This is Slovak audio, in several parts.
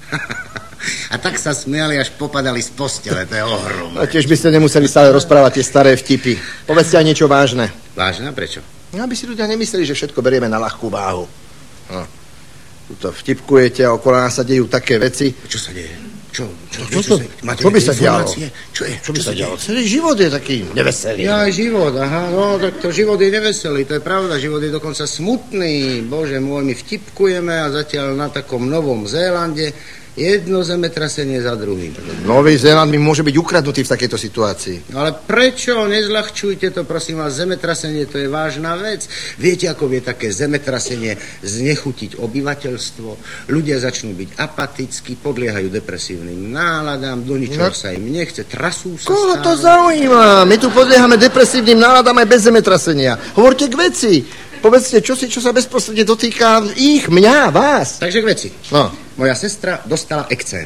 A tak sa smiali, až popadali z postele, to je ohromné. A tiež by ste nemuseli stále rozprávať tie staré vtipy. Povedzte aj niečo vážne. Vážne? Prečo? No, aby si ľudia nemysleli, že všetko berieme na ľahkú váhu. No. Tuto vtipkujete a okolo nás sa dejú také veci. Čo sa deje? Čo by sa dialo? Čo by sa dialo? Celý život je taký neveselý. Ja, život, aha, no, tak to život je neveselý, to je pravda, život je dokonca smutný. Bože môj, my vtipkujeme a zatiaľ na takom Novom Zélande jedno zemetrasenie za druhým. Nový Zéland mi môže byť ukradnutý v takejto situácii. Ale prečo? Nezľahčujte to, prosím vás, zemetrasenie to je vážna vec. Viete, ako vie také zemetrasenie znechutiť obyvateľstvo? Ľudia začnú byť apatickí, podliehajú depresívnym náladám, do ničoho sa im nechce, trasú sa Koho stále. to zaujíma? My tu podliehame depresívnym náladám aj bez zemetrasenia. Hovorte k veci. Povedzte, čo sa bezprostredne dotýka mňa, vás. Takže k veci. No. Moja sestra dostala ekcém.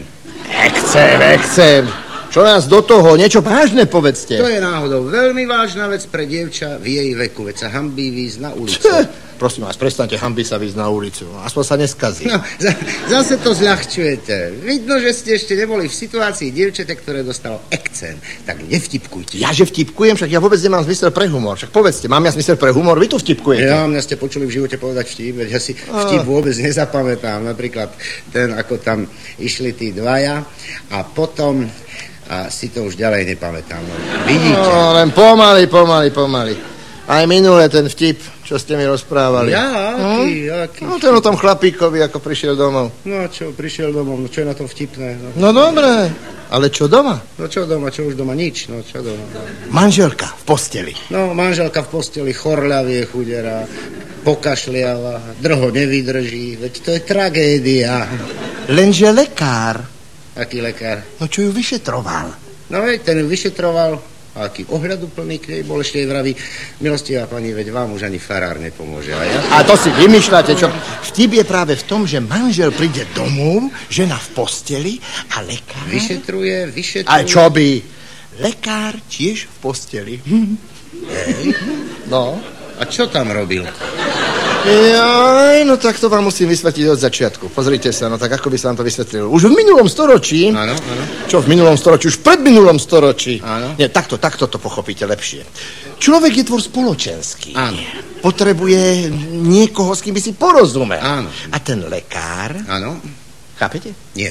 Ekcém. Čo nás do toho? Niečo vážne povedzte. To je náhodou veľmi vážna vec pre dievča v jej veku, veď sa hanbí výjsť na ulicu. Prosím vás, prestaňte hanbí sa výjsť na ulicu. Aspoň sa neskazí. No, zase to zľahčujete. Vidno, že ste ešte neboli v situácii dievčete, ktoré dostalo ekcém. Tak nevtipkujte. Ja, že vtipkujem? Však ja vôbec nemám zmysel pre humor. Však povedzte, mám ja zmysel pre humor? Vy tu vtipkujete. Ja, mňa ste počuli v živote povedať vtip, veď ja si vtip vôbec nezapamätám. Napríklad ten, ako tam išli tí dvaja a potom... A si to už ďalej nepamätám. Vidíte? No, len pomaly. Aj minule ten vtip, čo ste mi rozprávali. Ja? Aký? No ten o tom chlapíkovi, ako prišiel domov. No čo, prišiel domov, no čo je na tom vtipné? No dobre, ale čo doma? No čo doma, čo už doma? Nič, no čo doma? Manželka v posteli. No, manželka v posteli, chorľavie chudera, pokašliava, drho nevydrží, veď to je tragédia. Lenže lekár. Aký lekár? No čo ju vyšetroval? No veď, ten ju vyšetroval, aký ohľaduplný k nej bol, ešte jej vraví, milostivá pani, veď vám už ani farár nepomôže. A to si vymýšľate, čo? Vtip je práve v tom, že manžel príde domov, žena v posteli a lekár... Vyšetruje. A čo by? Lekár tiež v posteli. No. A čo tam robil? Jaj, no tak to vám musím vysvetliť od začiatku. Pozrite sa, no tak ako by sa vám to vysvetlilo. Už v minulom storočí... Áno. Čo v minulom storočí? Už v predminulom storočí. Áno. Nie, takto to pochopíte lepšie. Človek je tvor spoločenský. Áno. Potrebuje niekoho, s kým by si porozumel. Áno. A ten lekár... Áno. Chápete? Nie.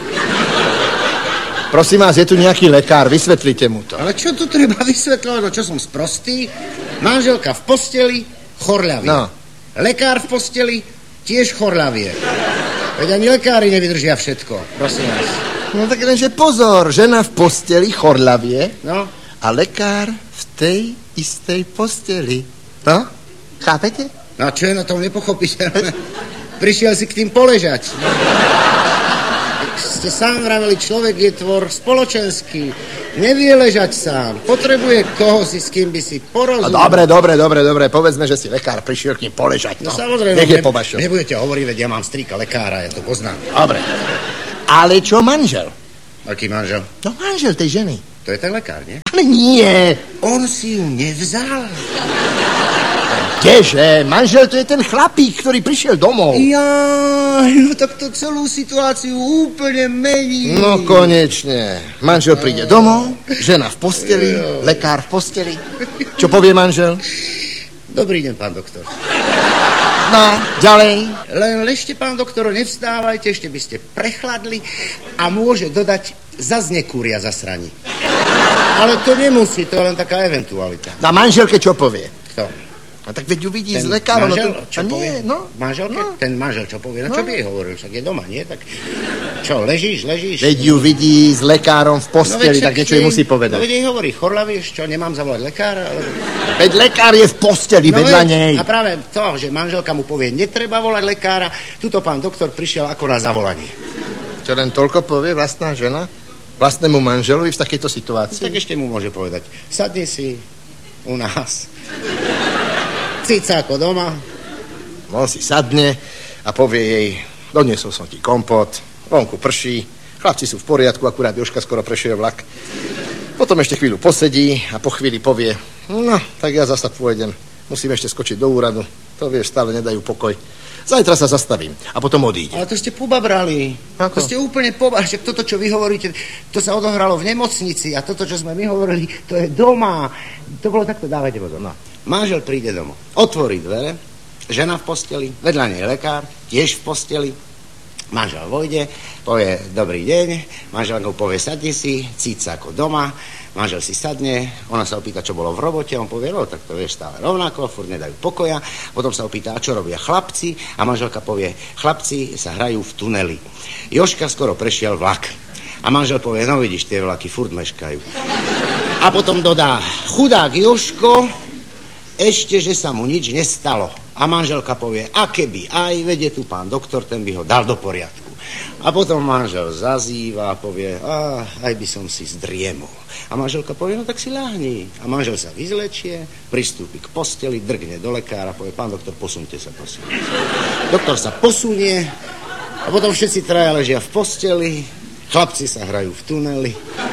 Prosím vás, je tu nejaký lekár, vysvetlite mu to. Ale čo tu treba vysvetľovať? No čo som sprostý? Manželka v posteli, chorľavie. No. Lekár v posteli, tiež chorľavie. Veď ani lekári nevydržia všetko, prosím vás. No tak lenže pozor, žena v posteli, chorľavie, No, a lekár v tej istej posteli. No? Chápete? no a čo je na tom nepochopiteľné? Prišiel si k tým poležať. Ste sám vraveli, človek je tvor spoločenský. Nevie ležať sám. Potrebuje koho si, s kým by si porozumel. Dobre. Povedzme, že si lekár prišiel k ním poležať. No samozrejme, nech je po vašom. nebudete hovoriť, veď ja mám strýka lekára, ja to poznám. Dobre. Ale čo manžel? Aký manžel? No manžel tej ženy. To je ten lekár, nie? Ale nie. On si ju nevzal. Kdeže? Manžel to je ten chlapík, ktorý prišiel domov. Jaj, no tak to celú situáciu úplne mení. No konečne. Manžel príde domov, žena v posteli, lekár v posteli. Čo povie manžel? Dobrý deň, pán doktor. No, ďalej. Len ležte, pán doktor, nevstávajte, ešte by ste prechladli a môže dodať, zas nekúria zasraní. Ale to nemusí, to je len taká eventualita. Na manželke čo povie? Kto? No tak veď ju vidí Ten s lekárom. manžel, No, čo povie? No. Manželke? No. Ten manžel, čo povie? No čo by jej hovoril? Však je doma, nie? Tak čo, ležíš? Veď ju vidí s lekárom v posteli, tak niečo jej musí No povedať. veď jej hovorí, chorľavieš, čo, nemám zavolať lekára? Ale... Veď lekár je v posteli vedľa nej. A práve to, že manželka mu povie, netreba volať lekára, tuto pán doktor prišiel ako na zavolanie. Čo len toľko povie vlastná žena vlastnému manželovi v takejto situácii? Tak ešte mu môže povedať, sadni si u nás. Cica ako doma. On si sadne a povie jej, doniesol som ti kompot, vonku prší, chlapci sú v poriadku, akurát Jožka skoro prešiel vlak. Potom ešte chvíľu posedí a po chvíli povie, no, tak ja zasa pôjdem, musím ešte skočiť do úradu, to vieš, stále nedajú pokoj. Zajtra sa zastavím a potom odíde. Ale to ste pobabrali. Ako? To ste úplne pobabrali. Však toto, čo vy hovoríte, to sa odohralo v nemocnici a toto, čo sme my hovorili, to je doma. To bolo takto, dávajte pozor. No. Manžel príde domov, otvorí dvere, žena v posteli, vedľa nej lekár, tiež v posteli. Manžel vojde, povie dobrý deň, manželkou povie sadni si, cít sa ako doma, manžel si sadne, ona sa opýta, čo bolo v robote, on povie, no tak to vieš stále rovnako, furt nedajú pokoja, potom sa opýta, a čo robia chlapci, a manželka povie, chlapci sa hrajú v tuneli. Jožka skoro prešiel vlak a manžel povie, no vidíš, tie vlaky furt meškajú. A potom dodá, chudák Jožko, ešte, že sa mu nič nestalo. A manželka povie, a keby aj, vedie tu pán doktor, ten by ho dal do poriadku. A potom manžel zazýva a povie, aj by som si zdriemol. A manželka povie, no tak si ľahni. A manžel sa vyzlečie, pristúpi k posteli, drgne do lekára, povie, pán doktor, posunte sa, prosím. Doktor sa posunie a potom všetci traja ležia v posteli, chlapci sa hrajú v tuneli,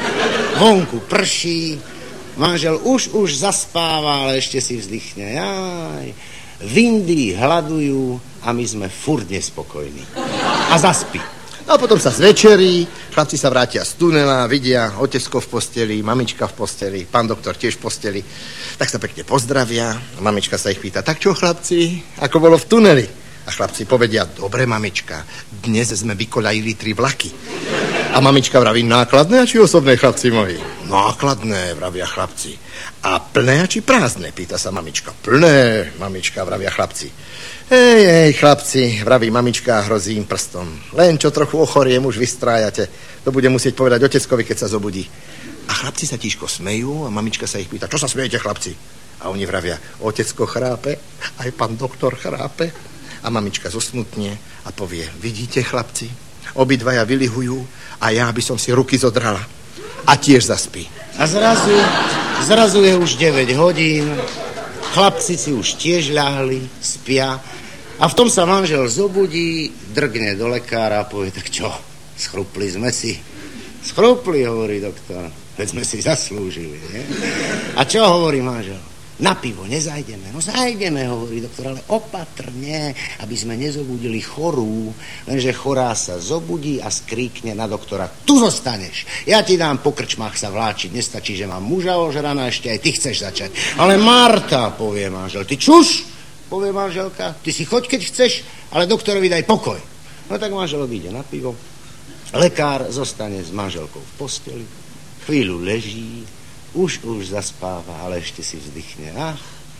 vonku prší, manžel už zaspáva, ale ešte si vzdychne, jaj. V Indii hľadujú a my sme furt nespokojní. A zaspí. No a potom sa zvečerí, chlapci sa vrátia z tunela, vidia otecko v posteli, mamička v posteli, pán doktor tiež v posteli. Tak sa pekne pozdravia a mamička sa ich pýta, tak čo chlapci, ako bolo v tuneli? A chlapci povedia, dobre mamička, dnes sme vykoľajili 3 vlaky. A mamička vraví, nákladné či osobné, chlapci moji? Nákladné, vravia chlapci. A plné či prázdne, pýta sa mamička. Plné, mamička, vravia chlapci. Hej, chlapci, vraví mamička a hrozí im prstom. Len čo trochu ochoriem, už vystrájate. To bude musieť povedať oteckovi, keď sa zobudí. A chlapci sa tížko smejú a mamička sa ich pýta, čo sa smejete, chlapci? A oni vravia, otecko chrápe, aj pán doktor chrápe. A mamička zosmutne a povie, vidíte, chlapci, obidvaja vylihujú a ja by som si ruky zodrala. A tiež zaspí. A zrazu je už 9 hodín, chlapci si už tiež ľahli, spia a v tom sa manžel zobudí, drgne do lekára a povie, tak čo, schrupli sme si? Schrupli, hovorí doktor, veď sme si zaslúžili, nie? A čo hovorí manžel? Na pivo nezajdeme. No zajdeme, hovorí doktor, ale opatrne, aby sme nezobudili chorú, lenže chorá sa zobudí a skríkne na doktora, tu zostaneš, ja ti dám po krčmách sa vláčiť, nestačí, že mám muža ožraná, ešte aj ty chceš začať. Ale Marta, povie manžel, ty čuš, povie manželka, ty si choď, keď chceš, ale doktorovi daj pokoj. No tak manžel odíde na pivo, lekár zostane s manželkou v posteli, chvíľu leží, už zaspáva, ale ešte si vzdychne. Ach,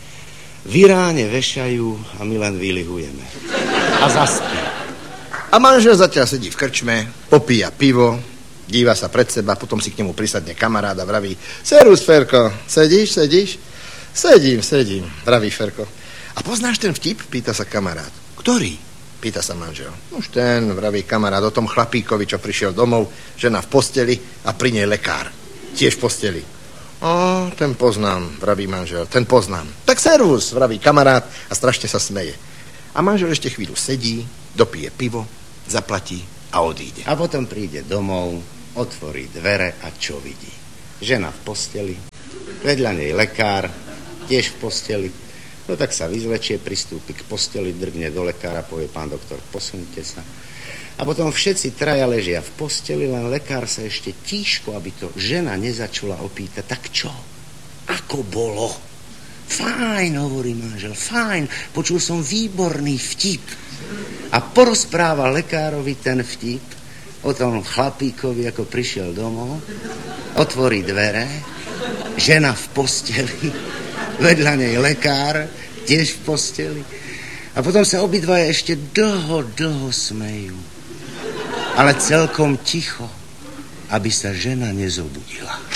v Iráne vešajú a my len vylihujeme. A zaspí. A manžel zatiaľ sedí v krčme, popíja pivo, díva sa pred seba, potom si k nemu prisadne kamarád a vraví, servus, Ferko, sedíš? Sedím, vraví Ferko. A poznáš ten vtip? Pýta sa kamarát. Ktorý? Pýta sa manžel. Už ten, vraví kamarát, o tom chlapíkovi, čo prišiel domov, žena v posteli a pri nej lekár. Tiež v posteli. Ten poznám, vraví manžel, ten poznám. Tak servus, vraví kamarát a strašne sa smeje. A manžel ešte chvíľu sedí, dopije pivo, zaplatí a odíde. A potom príde domov, otvorí dvere a čo vidí? Žena v posteli, vedľa nej lekár, tiež v posteli. No tak sa vyzlečie, pristúpi k posteli, drgne do lekára, povie, pán doktor, posunite sa. A potom všetci traja ležia v posteli, len lekár sa ešte tížko, aby to žena nezačula opýtať, tak čo? Ako bolo? Fajn, hovorí manžel, fajn, počul som výborný vtip. A porozpráva lekárovi ten vtip o tom chlapíkovi, ako prišiel domov, otvorí dvere, žena v posteli, vedľa nej lekár, tiež v posteli. A potom sa obidvaja ešte dlho smejú. Ale celkom ticho, aby sa žena nezobudila.